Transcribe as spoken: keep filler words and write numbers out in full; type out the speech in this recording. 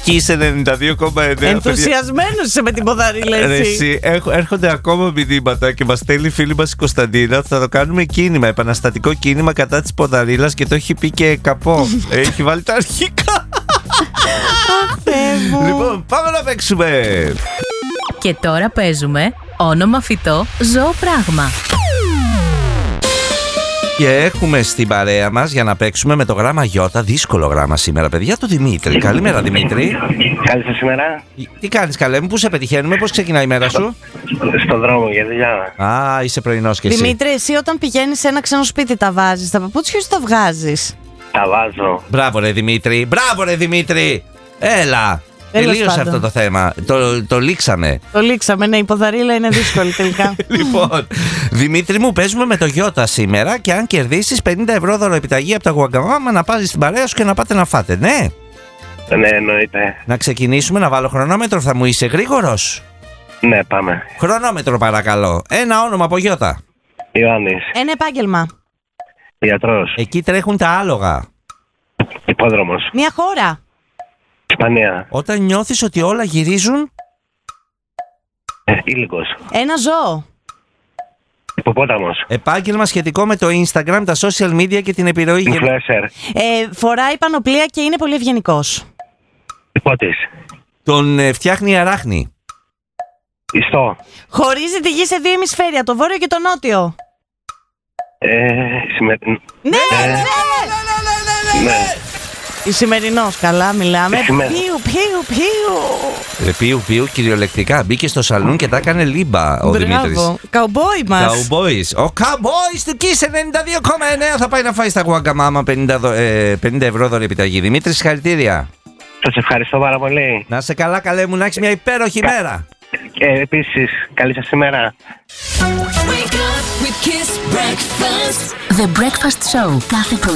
Kiss ενενήντα δύο κόμμα εννέα. Ενθουσιασμένος είσαι με την ποδαρίλα, εσύ. Έρχονται ακόμα μηνύματα και μας στέλνει η φίλη μας η Κωνσταντίνα. Θα το κάνουμε κίνημα, επαναστατικό κίνημα κατά της ποδαρίλας και το έχει πει και καπό. Έχει βάλει τα αρχικά. Λοιπόν, πάμε να παίξουμε. Και τώρα παίζουμε όνομα φυτό, ζώο πράγμα. Και έχουμε στην παρέα μας για να παίξουμε με το γράμμα Ι, δύσκολο γράμμα σήμερα, παιδιά, το Δημήτρη. Καλημέρα, Δημήτρη. Καλή σας ημέρα. Τι κάνεις, καλέ μου, πού σε πετυχαίνουμε, πώς ξεκινάει η μέρα σου? Στον δρόμο για δουλειά. Α, είσαι πρωινός και εσύ. Δημήτρη, εσύ όταν πηγαίνεις σε ένα ξένο σπίτι τα βάζεις, τα παπούτσια σου τα βγάζεις? Τα βάζω. Μπράβο ρε Δημήτρη, μπράβο ρε Δημήτρη. Έλα. Τελείωσε πάντων αυτό το θέμα. Το, το λήξαμε. Το λήξαμε, ναι, η ποδαρίλα είναι δύσκολη τελικά. Λοιπόν, Δημήτρη μου, παίζουμε με το Γιώτα σήμερα και αν κερδίσεις πενήντα ευρώ δωροεπιταγή από τα Γουαγκαμάμα να πάρεις την παρέα σου και να πάτε να φάτε, ναι. Ναι, εννοείται. Να ξεκινήσουμε, να βάλω χρονόμετρο, θα μου είσαι γρήγορος? Ναι, πάμε. Χρονόμετρο παρακαλώ. Ένα όνομα από Γιώτα. Ιωάννης. Ένα επάγγελμα. Ιατρός. Εκεί τρέχουν τα άλογα. Υπόδρομος. Μια χώρα. Ισπανία. Όταν νιώθεις ότι όλα γυρίζουν. Ε, ήλικος. Ένα ζώο. Υποπόταμος. Επάγγελμα σχετικό με το Instagram, τα social media και την επιρροή. Influencer. Ε, φοράει πανοπλία και είναι πολύ ευγενικός. Υπότης. Τον ε, φτιάχνει η αράχνη. Ιστό. Χωρίζει τη γη σε δύο ημισφαίρια, το βόρειο και το νότιο. Ε, συμμε... Ναι, Ε, ναι, ναι. Η σημερινός, καλά μιλάμε. Σημερι- Πιου, πιου, πιου. Ρε πίου πίου κυριολεκτικά. Μπήκε στο σαλούν και τα έκανε λίμπα ο Δημήτρης. Μπράβο, καουμπόι μας. Καουμπόις. Ο καουμπόις του Kiss ενενήντα δύο κόμμα εννέα θα πάει να φάει στα Γουαγκαμάμα πενήντα, δο- ε, πενήντα ευρώ δωρεπιταγή. Δημήτρη, συγχαρητήρια. Σας ευχαριστώ πάρα πολύ. Να σε καλά, καλέ μου, να έχεις μια υπέροχη μέρα. Ε, επίσης, καλή σας ημέρα. The Breakfast Show κάθε πρωί